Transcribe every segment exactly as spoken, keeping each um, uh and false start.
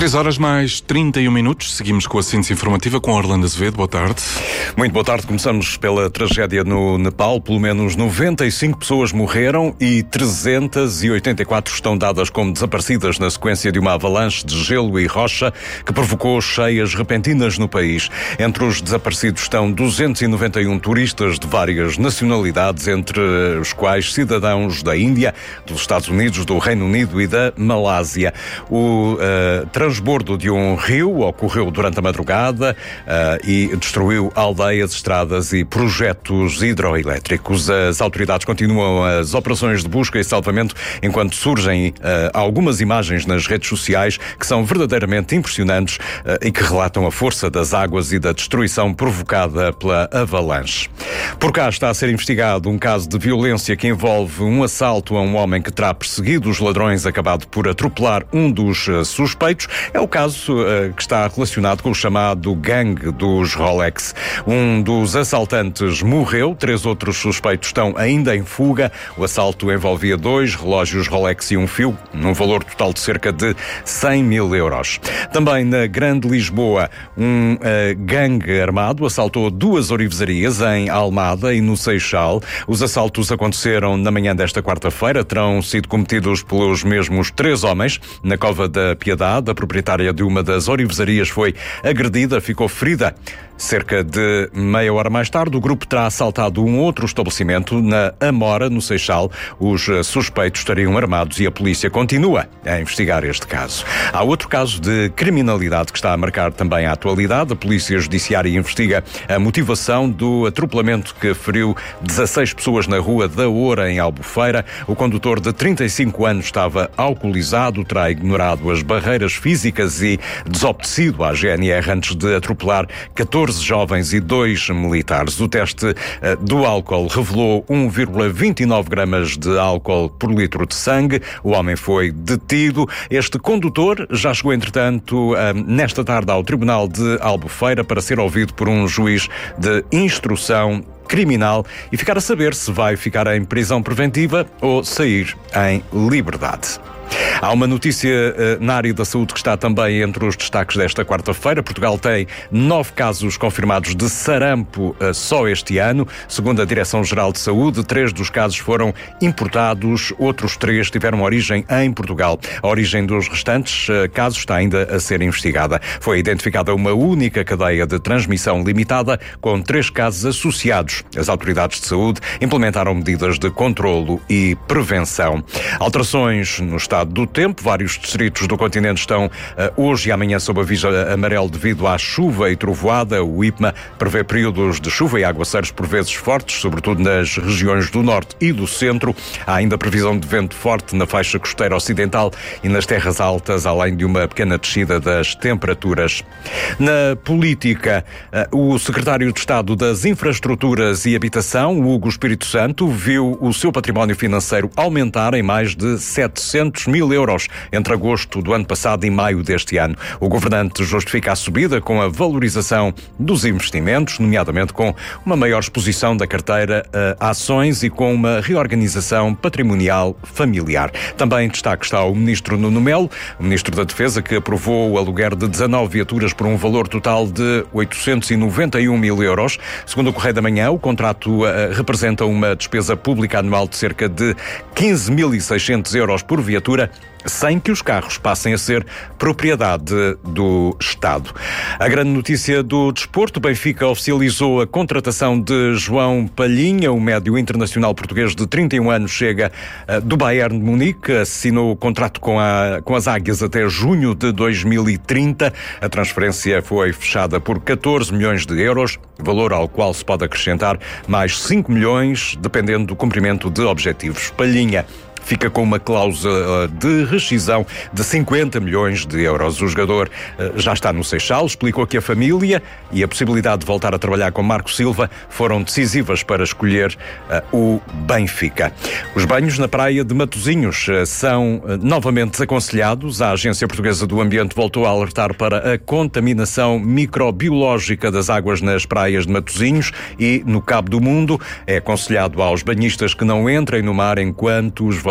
três horas mais trinta e um minutos, seguimos com a síntese informativa com Orlando Azevedo. Boa tarde. Muito boa tarde. Começamos pela tragédia no Nepal. Pelo menos noventa e cinco pessoas morreram e trezentas e oitenta e quatro estão dadas como desaparecidas na sequência de uma avalanche de gelo e rocha que provocou cheias repentinas no país. Entre os desaparecidos estão duzentos e noventa e um turistas de várias nacionalidades, entre os quais cidadãos da Índia, dos Estados Unidos, do Reino Unido e da Malásia. O uh, transbordo de um rio ocorreu durante a madrugada uh, e destruiu aldeias, estradas e projetos hidroelétricos. As autoridades continuam as operações de busca e salvamento enquanto surgem uh, algumas imagens nas redes sociais que são verdadeiramente impressionantes uh, e que relatam a força das águas e da destruição provocada pela avalanche. Por cá está a ser investigado um caso de violência que envolve um assalto a um homem que terá perseguido os ladrões, acabado por atropelar um dos uh, suspeitos. É o caso uh, que está relacionado com o chamado gangue dos Rolex. Um dos assaltantes morreu, três outros suspeitos estão ainda em fuga. O assalto envolvia dois relógios Rolex e um fio, num valor total de cerca de cem mil euros. Também na Grande Lisboa, um uh, gangue armado assaltou duas orivesarias em Almada e no Seixal. Os assaltos aconteceram na manhã desta quarta-feira, terão sido cometidos pelos mesmos três homens. Na Cova da Piedade, a proprietária de uma das orivesarias foi agredida, ficou ferida. Cerca de meia hora mais tarde, o grupo terá assaltado um outro estabelecimento na Amora, no Seixal. Os suspeitos estariam armados e a polícia continua a investigar este caso. Há outro caso de criminalidade que está a marcar também a atualidade. A Polícia Judiciária investiga a motivação do atropelamento que feriu dezasseis pessoas na Rua da Oura, em Albufeira. O condutor de trinta e cinco anos estava alcoolizado, terá ignorado as barreiras físicas e desobedecido à G N R antes de atropelar catorze jovens e dois militares. O teste uh, do álcool revelou um vírgula vinte e nove gramas de álcool por litro de sangue. O homem foi detido. Este condutor já chegou, entretanto, uh, nesta tarde ao Tribunal de Albufeira para ser ouvido por um juiz de instrução criminal e ficar a saber se vai ficar em prisão preventiva ou sair em liberdade. Há uma notícia uh, na área da saúde que está também entre os destaques desta quarta-feira. Portugal tem nove casos confirmados de sarampo uh, só este ano. Segundo a Direção-Geral de Saúde, três dos casos foram importados, outros três tiveram origem em Portugal. A origem dos restantes uh, casos está ainda a ser investigada. Foi identificada uma única cadeia de transmissão limitada com três casos associados. As autoridades de saúde implementaram medidas de controlo e prevenção. Alterações no estado do tempo. Vários distritos do continente estão uh, hoje e amanhã sob aviso amarelo devido à chuva e trovoada. O I P M A prevê períodos de chuva e aguaceiros por vezes fortes, sobretudo nas regiões do norte e do centro. Há ainda previsão de vento forte na faixa costeira ocidental e nas terras altas, além de uma pequena descida das temperaturas. Na política, uh, o secretário de Estado das Infraestruturas e Habitação, Hugo Espírito Santo, viu o seu património financeiro aumentar em mais de setecentos mil euros entre agosto do ano passado e maio deste ano. O governante justifica a subida com a valorização dos investimentos, nomeadamente com uma maior exposição da carteira a ações e com uma reorganização patrimonial familiar. Também em destaque está o ministro Nuno Melo, o ministro da Defesa, que aprovou o aluguer de dezanove viaturas por um valor total de oitocentos e noventa e um mil euros. Segundo o Correio da Manhã, o contrato uh, representa uma despesa pública anual de cerca de quinze mil e seiscentos euros por viatura, sem que os carros passem a ser propriedade do Estado. A grande notícia do desporto: o Benfica oficializou a contratação de João Palhinha. O médio internacional português de trinta e um anos chega uh, do Bayern de Munique, assinou o contrato com, a, com as Águias até junho de dois mil e trinta. A transferência foi fechada por catorze milhões de euros, valor ao qual se pode acrescentar mais cinco milhões, dependendo do cumprimento de objetivos. Palhinha fica com uma cláusula de rescisão de cinquenta milhões de euros. O jogador já está no Seixal, explicou que a família e a possibilidade de voltar a trabalhar com Marco Silva foram decisivas para escolher uh, o Benfica. Os banhos na praia de Matosinhos uh, são uh, novamente desaconselhados. A Agência Portuguesa do Ambiente voltou a alertar para a contaminação microbiológica das águas nas praias de Matosinhos e no Cabo do Mundo. É aconselhado aos banhistas que não entrem no mar enquanto os valores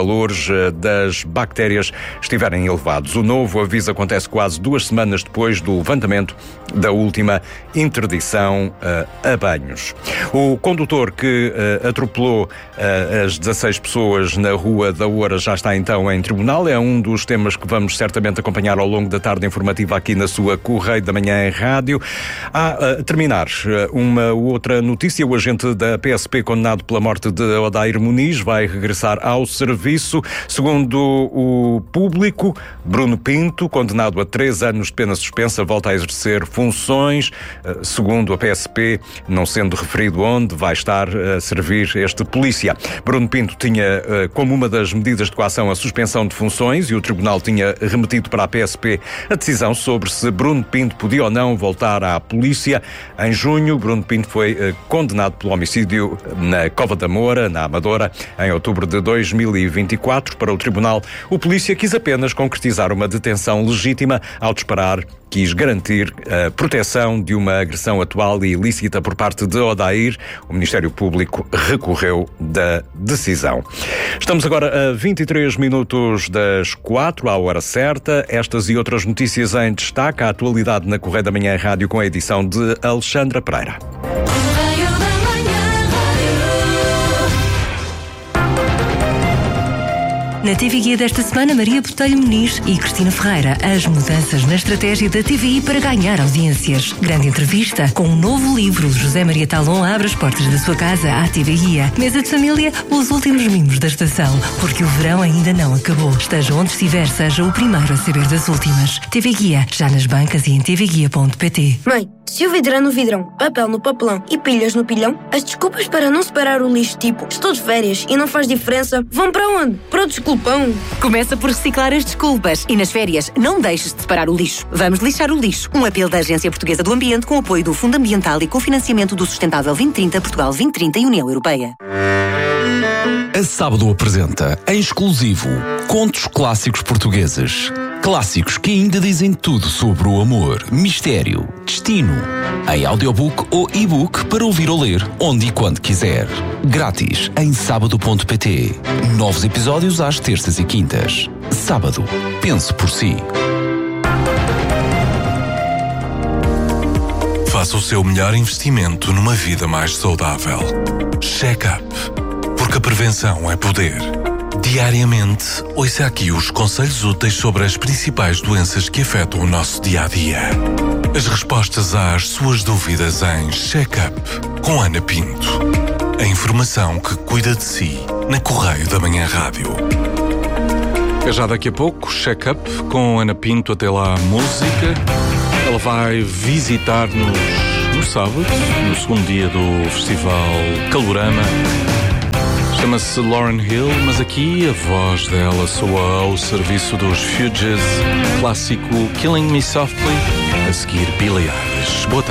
valores das bactérias estiverem elevados. O novo aviso acontece quase duas semanas depois do levantamento da última interdição uh, a banhos. O condutor que uh, atropelou uh, as dezasseis pessoas na Rua da Oura já está então em tribunal. É um dos temas que vamos certamente acompanhar ao longo da tarde informativa aqui na sua Correio da Manhã em Rádio. A uh, terminar, uh, uma outra notícia. O agente da P S P condenado pela morte de Odair Muniz vai regressar ao serviço. Segundo o Público, Bruno Pinto, condenado a três anos de pena suspensa, volta a exercer funções. Uh, segundo a P S P, não sendo referido onde vai estar a servir este polícia. Bruno Pinto tinha uh, como uma das medidas de coação a suspensão de funções e o Tribunal tinha remetido para a P S P a decisão sobre se Bruno Pinto podia ou não voltar à polícia. Em junho, Bruno Pinto foi uh, condenado pelo homicídio na Cova da Moura, na Amadora, em outubro de dois mil e vinte e quatro. Para o Tribunal, o polícia quis apenas concretizar uma detenção legítima ao disparar. Quis garantir a proteção de uma agressão atual e ilícita por parte de Odair. O Ministério Público recorreu da decisão. Estamos agora a vinte e três minutos das quatro, à hora certa. Estas e outras notícias em destaque. A atualidade na Correio da Manhã Rádio com a edição de Alexandra Pereira. Na T V Guia desta semana, Maria Botelho Muniz e Cristina Ferreira. As mudanças na estratégia da T V I para ganhar audiências. Grande entrevista com um novo livro. José Maria Talon abre as portas da sua casa à T V Guia. Mesa de família, os últimos mimos da estação. Porque o verão ainda não acabou. Esteja onde estiver, seja o primeiro a saber das últimas. T V Guia, já nas bancas e em t v guia ponto p t. Mãe, se o vidro é no vidrão, papel no papelão e pilhas no pilhão, as desculpas para não separar o lixo, tipo, estou de férias e não faz diferença, vão para onde? Para o desculpão. Começa por reciclar as desculpas e nas férias não deixes de separar o lixo. Vamos lixar o lixo. Um apelo da Agência Portuguesa do Ambiente com apoio do Fundo Ambiental e cofinanciamento do Sustentável vinte trinta, Portugal vinte trinta e União Europeia. A Sábado apresenta, em exclusivo, contos clássicos portugueses. Clássicos que ainda dizem tudo sobre o amor, mistério, destino. Em audiobook ou e-book para ouvir ou ler, onde e quando quiser. Grátis em sábado ponto p t. Novos episódios às terças e quintas. Sábado. Pense por si. Faça o seu melhor investimento numa vida mais saudável. Check-up. Porque a prevenção é poder. Diariamente, ouça aqui os conselhos úteis sobre as principais doenças que afetam o nosso dia-a-dia. As respostas às suas dúvidas em Check-up com Ana Pinto. A informação que cuida de si na Correio da Manhã Rádio. É já daqui a pouco, Check-up com Ana Pinto. Até lá, música. Ela vai visitar-nos no sábado, no segundo dia do Festival Calorama. Chama-se Lauryn Hill, mas aqui a voz dela soa ao serviço dos Fugees, clássico Killing Me Softly, a seguir Billie Eilish. Boa tarde.